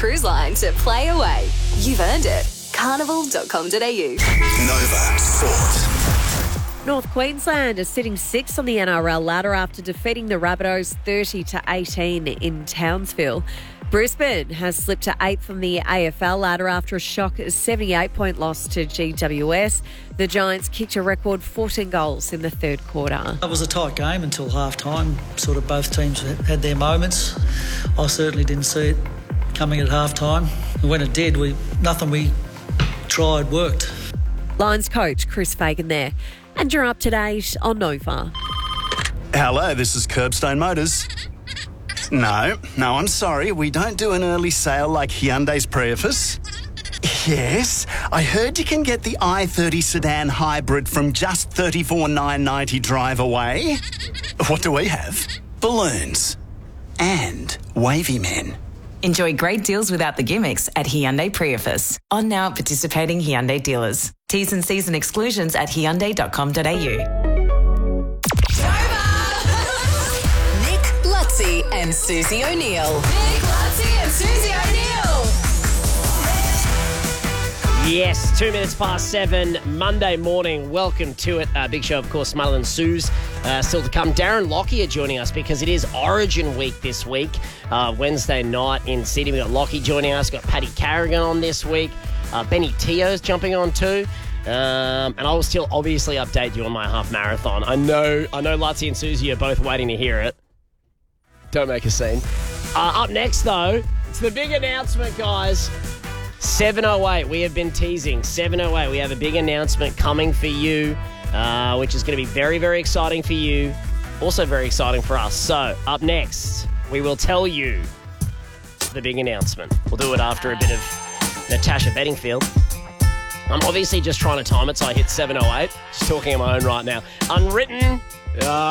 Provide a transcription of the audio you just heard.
cruise line to play away. You've earned it. Carnival.com.au. Nova Sport. North Queensland is sitting sixth on the NRL ladder after defeating the Rabbitohs 30-18 in Townsville. Brisbane has slipped to eighth on the AFL ladder after a shock 78-point loss to GWS. The Giants kicked a record 14 goals in the third quarter. It was a tight game until half-time. Sort of both teams had their moments. I certainly didn't see it coming at half-time. And when it did, nothing we tried worked. Lions coach Chris Fagan there. And you're up to date on Nova. Hello, this is Curbstone Motors. No, I'm sorry. We don't do an early sale like Hyundai's Prius. Yes, I heard you can get the i30 sedan hybrid from just $34,990 drive away. What do we have? Balloons. And wavy men. Enjoy great deals without the gimmicks at Hyundai Prius. On now at participating Hyundai dealers. T's and C's and exclusions at hyundai.com.au. Lutzi and Susie O'Neill. Nick Lutzi and Susie O'Neill. Yes, 2 minutes past 7, Monday morning. Welcome to it. Big show, of course, Mull and Suze still to come. Darren Lockyer joining us because it is Origin week this week. Wednesday night in Sydney. We've got Lockie joining us. Got Paddy Carrigan on this week. Benny Tio's jumping on too. And I will still obviously update you on my half marathon. I know Lutzi and Susie are both waiting to hear it. Don't make a scene. Up next, though, it's the big announcement, guys. 7:08, we have been teasing. 7:08, we have a big announcement coming for you, which is going to be very, very exciting for you. Also very exciting for us. So, up next, we will tell you the big announcement. We'll do it after a bit of Natasha Bedingfield. I'm obviously just trying to time it so I hit 7:08. Just talking on my own right now. Unwritten.